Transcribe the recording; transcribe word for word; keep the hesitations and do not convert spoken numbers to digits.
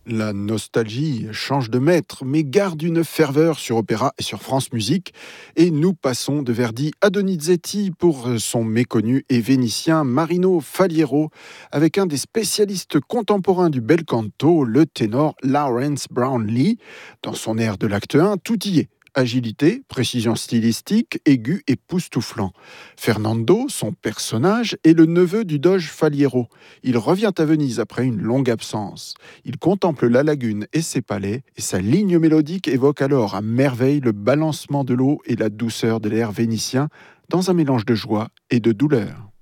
La nostalgie change de maître, mais garde une ferveur sur Opéra et sur France Musique. Et nous passons de Verdi à Donizetti pour son méconnu et vénitien Marino Faliero, avec un des spécialistes contemporains du bel canto, le ténor Lawrence Brownlee. Dans son air de l'acte un, tout y est. Agilité, précision stylistique, aigu et époustouflant. Fernando, son personnage, est le neveu du doge Faliero. Il revient à Venise après une longue absence. Il contemple la lagune et ses palais, et sa ligne mélodique évoque alors à merveille le balancement de l'eau et la douceur de l'air vénitien dans un mélange de joie et de douleur.